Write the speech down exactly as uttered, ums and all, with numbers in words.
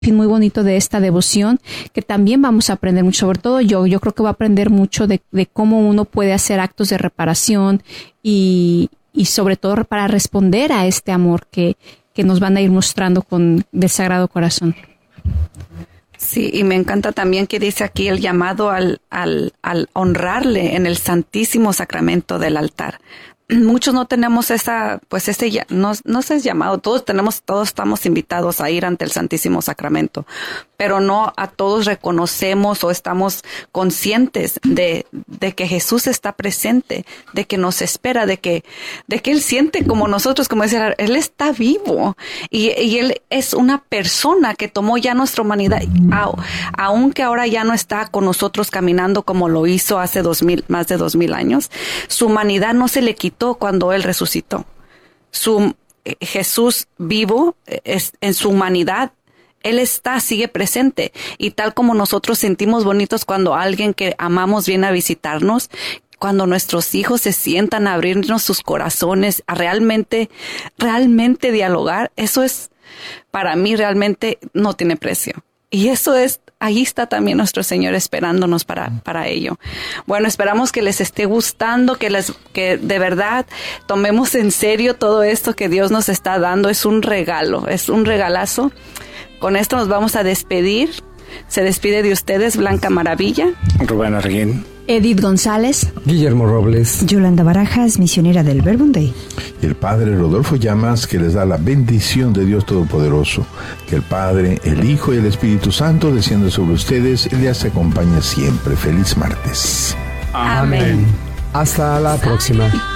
muy bonito de esta devoción, que también vamos a aprender mucho, sobre todo yo, yo creo que voy a aprender mucho de, de cómo uno puede hacer actos de reparación y, y sobre todo para responder a este amor que, que nos van a ir mostrando con del Sagrado Corazón. Sí, y me encanta también que dice aquí el llamado al, al, al honrarle en el Santísimo Sacramento del altar. Muchos no tenemos esa, pues ese, no, no sé, es llamado, todos tenemos, todos estamos invitados a ir ante el Santísimo Sacramento, pero no a todos reconocemos o estamos conscientes de, de que Jesús está presente, de que nos espera, de que, de que Él siente como nosotros, como decía, Él está vivo y, y Él es una persona que tomó ya nuestra humanidad, aunque ahora ya no está con nosotros caminando como lo hizo hace dos mil, más de dos mil años, su humanidad no se le quitó cuando Él resucitó. Su eh, Jesús vivo es en su humanidad. Él está, sigue presente. Y tal como nosotros sentimos bonitos cuando alguien que amamos viene a visitarnos, cuando nuestros hijos se sientan a abrirnos sus corazones, a realmente, realmente dialogar, eso es, para mí realmente no tiene precio. Y eso es, ahí está también nuestro Señor esperándonos para, para ello. Bueno, esperamos que les esté gustando, que les, que de verdad tomemos en serio todo esto que Dios nos está dando. Es un regalo, es un regalazo. Con esto nos vamos a despedir. Se despide de ustedes Blanca Maravilla, Rubén Arguín, Edith González, Guillermo Robles, Yolanda Barajas, misionera del Verbum Dei. Y el Padre Rodolfo Llamas, que les da la bendición de Dios Todopoderoso. Que el Padre, el Hijo y el Espíritu Santo desciendan sobre ustedes y les acompañe siempre. Feliz martes. Amén. Hasta la próxima.